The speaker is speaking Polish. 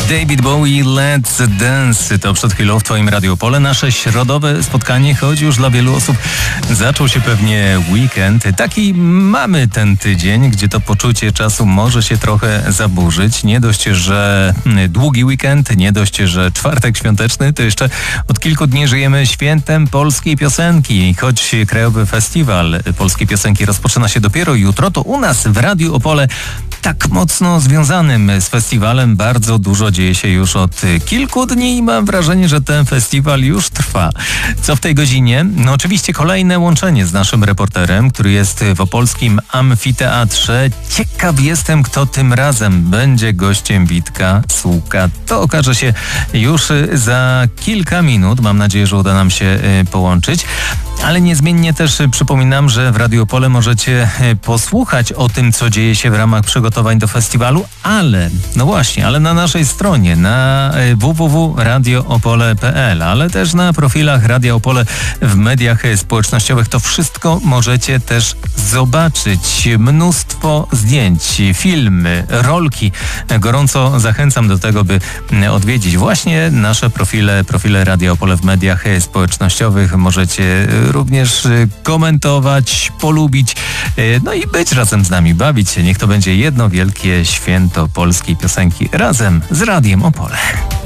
David Bowie, Let's Dance. To przed chwilą w Twoim Radiu Opole nasze środowe spotkanie, choć już dla wielu osób zaczął się pewnie weekend. Taki mamy ten tydzień, gdzie to poczucie czasu może się trochę zaburzyć. Nie dość, że długi weekend, nie dość, że czwartek świąteczny, to jeszcze od kilku dni żyjemy świętem polskiej piosenki. Choć Krajowy Festiwal Polskiej Piosenki rozpoczyna się dopiero jutro, to u nas w Radiu Opole tak mocno związanym z festiwalem bardzo dużo dzieje się już od kilku dni i mam wrażenie, że ten festiwal już trwa. Co w tej godzinie? No oczywiście kolejne łączenie z naszym reporterem, który jest w opolskim amfiteatrze. Ciekaw jestem, kto tym razem będzie gościem Witka Słuka. To okaże się już za kilka minut. Mam nadzieję, że uda nam się połączyć. Ale niezmiennie też przypominam, że w Radiu Opole możecie posłuchać o tym, co dzieje się w ramach przygotowań do festiwalu, ale na naszej stronie, na www.radioopole.pl, ale też na profilach Radia Opole w mediach społecznościowych. To wszystko możecie też zobaczyć. Mnóstwo zdjęć, filmy, rolki. Gorąco zachęcam do tego, by odwiedzić właśnie nasze profile Radia Opole w mediach społecznościowych. Możecie również komentować, polubić, no i być razem z nami, bawić się. Niech to będzie jedno wielkie święto polskiej piosenki razem z Radiem Opole.